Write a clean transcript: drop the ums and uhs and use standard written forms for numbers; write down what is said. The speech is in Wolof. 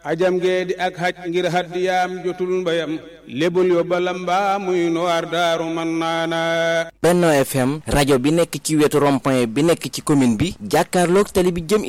ajam gee di ak haj ngir haddiyaam jotul mbayam lébul yo balamba muy noir daaru man naana. Benno FM rajo bi nekk ci wetu rond-point bi nekk ci commune bi jàkkaarloog tali bi jëm